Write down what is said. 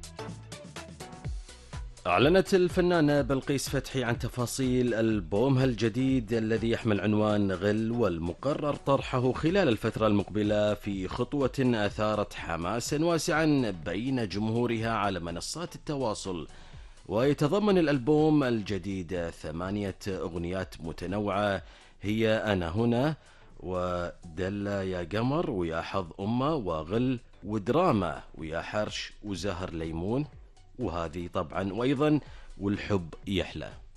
أعلنت الفنانة بلقيس فتحي عن تفاصيل ألبومها الجديد الذي يحمل عنوان غل، والمقرر طرحه خلال الفترة المقبلة في خطوة أثارت حماسا واسعا بين جمهورها على منصات التواصل. ويتضمن الألبوم الجديد 8 أغنيات متنوعة، هي أنا هنا، ودلة يا قمر، ويا حظ أمه، وغل، ودراما، ويا حرش، وزهر ليمون، وهذه طبعا، وأيضا والحب يحلى.